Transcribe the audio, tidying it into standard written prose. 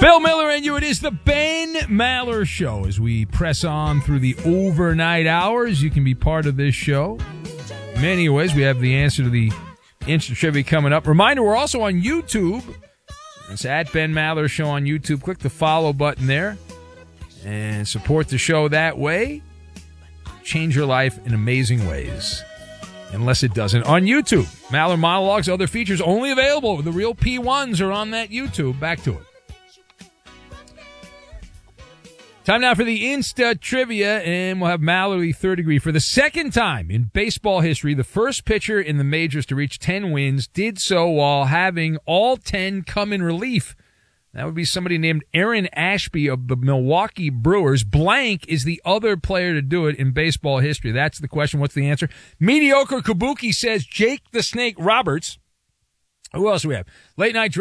Bill Miller and you. It is the Ben Maller Show. As we press on through the overnight hours, you can be part of this show. In many ways, we have the answer to the instant trivia coming up. Reminder, we're also on YouTube. It's at Ben Maller Show on YouTube. Click the follow button there and support the show that way. Change your life in amazing ways. Unless it doesn't. On YouTube, Maller Monologues, other features only available. The real P1s are on that YouTube. Back to it. Time now for the Insta Trivia, and we'll have Mallory Third Degree. For the second time in baseball history, the first pitcher in the majors to reach 10 wins did so while having all 10 come in relief. That would be somebody named Aaron Ashby of the Milwaukee Brewers. Blank is the other player to do it in baseball history. That's the question. What's the answer? Mediocre Kabuki says Jake the Snake Roberts. Who else do we have? Late Night